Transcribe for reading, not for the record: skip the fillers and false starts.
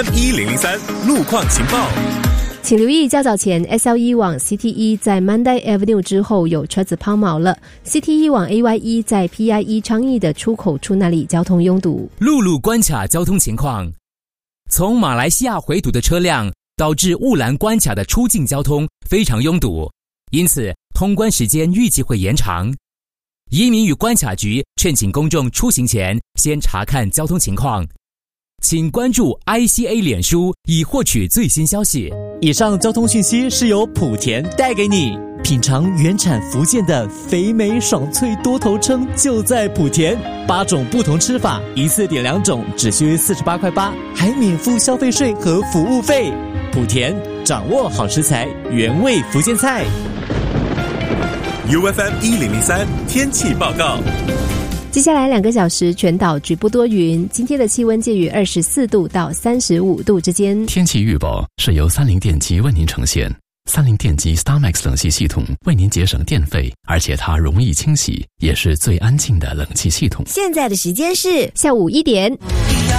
1003路况情报。 请留意较早前 SL1 往 CT1 在 Mandai Avenue 之后有车子抛锚了， CT1 往 AY1 在 PI1 昌邑的出口处那里交通拥堵。 陆路关卡交通情况，从马来西亚回堵的车辆导致雾兰关卡的出境交通非常拥堵，因此通关时间预计会延长。移民与关卡局劝请公众出行前先查看交通情况，请关注 ICA 脸书以获取最新消息。 以上交通讯息是由莆田带给你。品尝原产福建的肥美爽脆多头称就在莆田，8种不同吃法，一次点2种只需48块8，还免付消费税和服务费。莆田掌握好食材，原味福建菜。 UFM 1003天气报告。 接下来2个小时全岛局部多云，今天的气温介于24度到35度之间。 天气预报是由三菱电机为您呈现。三菱电机 StarMax 冷气系统为您节省电费，而且它容易清洗，也是最安静的冷气系统。 现在的时间是下午1点。